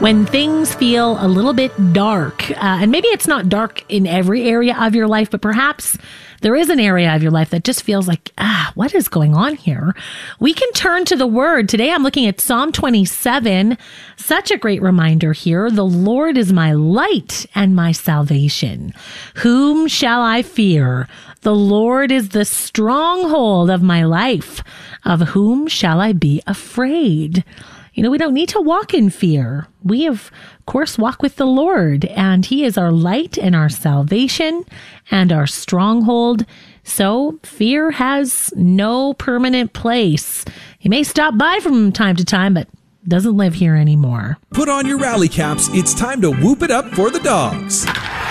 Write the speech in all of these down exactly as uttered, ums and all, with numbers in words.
When things feel a little bit dark, uh, and maybe it's not dark in every area of your life, but perhaps there is an area of your life that just feels like, ah, what is going on here? We can turn to the Word. Today I'm looking at Psalm twenty-seven. Such a great reminder here. The Lord is my light and my salvation. Whom shall I fear? The Lord is the stronghold of my life. Of whom shall I be afraid? You know, we don't need to walk in fear. We, of course, walk with the Lord, and He is our light and our salvation and our stronghold. So fear has no permanent place. He may stop by from time to time, but doesn't live here anymore. Put on your rally caps. It's time to whoop it up for the Dogs.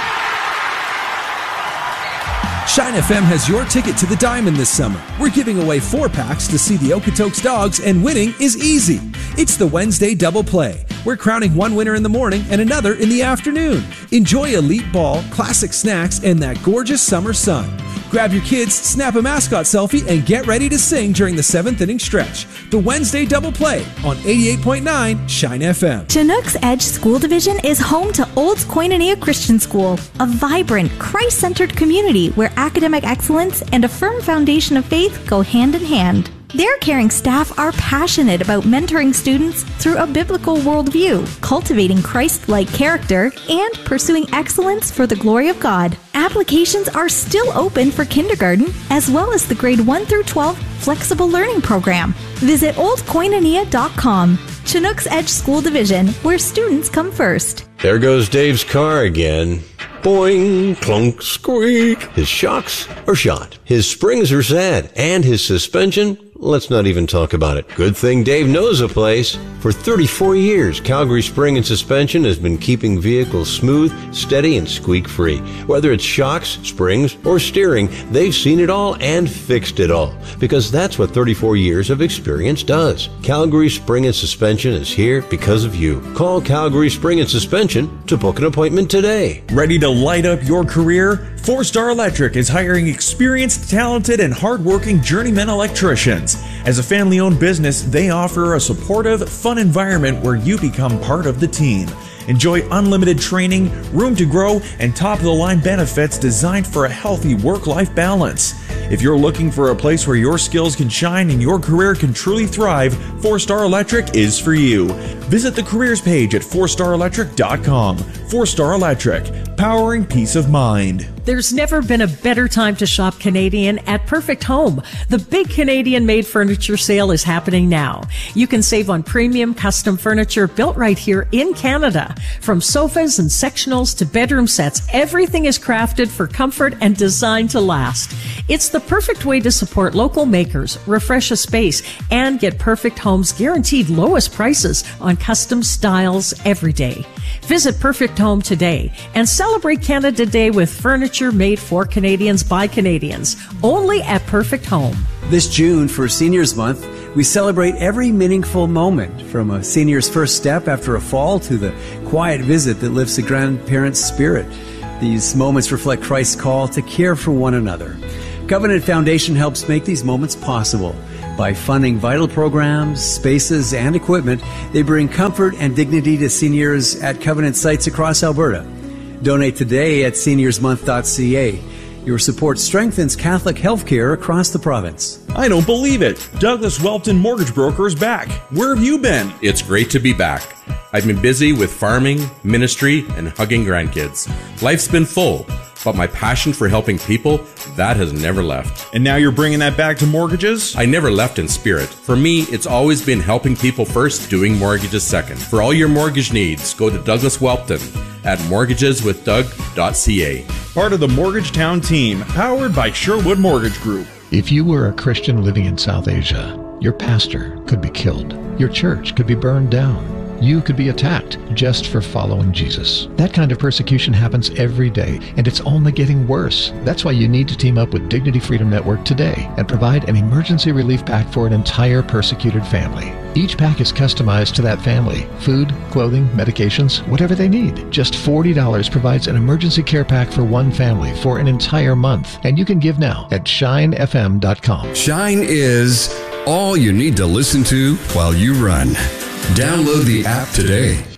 Shine F M has your ticket to the Diamond this summer. We're giving away four packs to see the Okotoks Dogs, and winning is easy. It's the Wednesday double play. We're crowning one winner in the morning and another in the afternoon. Enjoy elite ball, classic snacks, and that gorgeous summer sun. Grab your kids, snap a mascot selfie, and get ready to sing during the seventh inning stretch. The Wednesday double play on eighty-eight point nine Shine F M. Chinook's Edge School Division is home to Olds Koinonia Christian School, a vibrant, Christ-centered community where academic excellence and a firm foundation of faith go hand in hand. Their caring staff are passionate about mentoring students through a biblical worldview, cultivating Christ-like character, and pursuing excellence for the glory of God. Applications are still open for kindergarten, as well as the grade one through twelve flexible learning program. Visit old koinonia dot com. Chinook's Edge School Division, where students come first. There goes Dave's car again. Boing, clunk, squeak. His shocks are shot. His springs are sad. And his suspension, let's not even talk about it. Good thing Dave knows a place. For thirty-four years, Calgary Spring and Suspension has been keeping vehicles smooth, steady, and squeak-free. Whether it's shocks, springs, or steering, they've seen it all and fixed it all. Because that's what thirty-four years of experience does. Calgary Spring and Suspension is here because of you. Call Calgary Spring and Suspension to book an appointment today. Ready to light up your career? Four Star Electric is hiring experienced, talented, and hardworking journeyman electricians. As a family-owned business, they offer a supportive, fun environment where you become part of the team. Enjoy unlimited training, room to grow, and top-of-the-line benefits designed for a healthy work-life balance. If you're looking for a place where your skills can shine and your career can truly thrive, Four Star Electric is for you. Visit the careers page at four star electric dot com. Four Star Electric, powering peace of mind. There's never been a better time to shop Canadian at Perfect Home. The big Canadian-made furniture sale is happening now. You can save on premium custom furniture built right here in Canada. From sofas and sectionals to bedroom sets, everything is crafted for comfort and designed to last. It's the perfect way to support local makers, refresh a space, and get Perfect Home's guaranteed lowest prices on custom styles every day. Visit Perfect Home today and celebrate Canada Day with furniture made for Canadians by Canadians, only at Perfect Home. This June, for Seniors Month, we celebrate every meaningful moment, from a senior's first step after a fall to the quiet visit that lifts a grandparent's spirit. These moments reflect Christ's call to care for one another. Covenant Foundation helps make these moments possible. By funding vital programs, spaces, and equipment, they bring comfort and dignity to seniors at Covenant sites across Alberta. Donate today at seniors month dot c a. Your support strengthens Catholic healthcare across the province. I don't believe it. Douglas Welton Mortgage Broker is back. Where have you been? It's great to be back. I've been busy with farming, ministry, and hugging grandkids. Life's been full, but my passion for helping people, that has never left. And now you're bringing that back to mortgages? I never left in spirit. For me, it's always been helping people first, doing mortgages second. For all your mortgage needs, go to Douglas Welton at mortgages with doug dot c a. Part of the Mortgage Town team, powered by Sherwood Mortgage Group. If you were a Christian living in South Asia, your pastor could be killed. Your church could be burned down. You could be attacked just for following Jesus. That kind of persecution happens every day, and it's only getting worse. That's why you need to team up with Dignity Freedom Network today and provide an emergency relief pack for an entire persecuted family. Each pack is customized to that family. Food, clothing, medications, whatever they need. Just forty dollars provides an emergency care pack for one family for an entire month. And you can give now at shine f m dot com. Shine is all you need to listen to while you run. Download the app today.